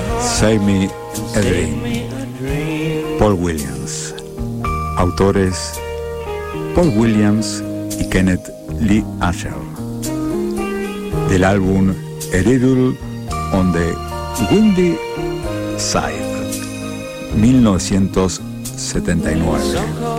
Save Me a Dream, Paul Williams. Autores Paul Williams y Kenneth Lee Asher. Del álbum A Little on the Windy Side, 1979.